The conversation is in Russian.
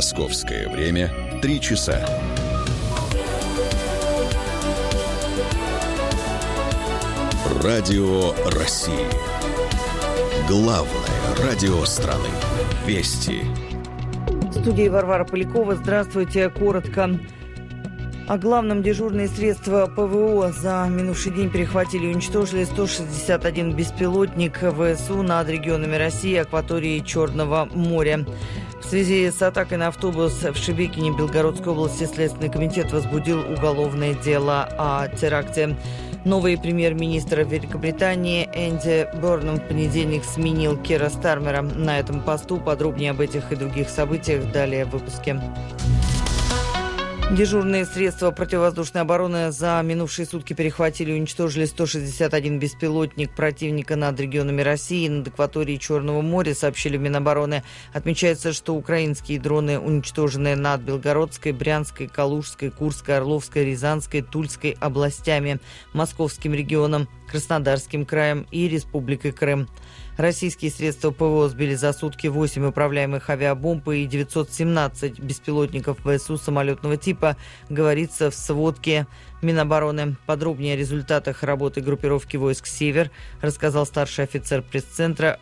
Московское время 3 часа. Радио России. Главное радио страны. Вести. В студии Варвара Полякова. Здравствуйте. Коротко. О главном: дежурные средства ПВО за минувший день перехватили и уничтожили 161 беспилотник ВСУ над регионами России и акватории Черного моря. В связи с атакой на автобус в Шебекине Белгородской области Следственный комитет возбудил уголовное дело о теракте. Новый премьер-министр Великобритании Энди Бернам в понедельник сменил Кира Стармера на этом посту. Подробнее об этих и других событиях далее в выпуске. Дежурные средства противовоздушной обороны за минувшие сутки перехватили и уничтожили 161 беспилотник противника над регионами России и над акваторией Черного моря, сообщили в Минобороны. Отмечается, что украинские дроны уничтожены над Белгородской, Брянской, Калужской, Курской, Орловской, Рязанской, Тульской областями, Московским регионом, Краснодарским краем и Республикой Крым. Российские средства ПВО сбили за сутки 8 управляемых авиабомб и 917 беспилотников ВСУ самолетного типа, говорится в сводке Минобороны. Подробнее о результатах работы группировки войск «Север» рассказал старший офицер пресс-центра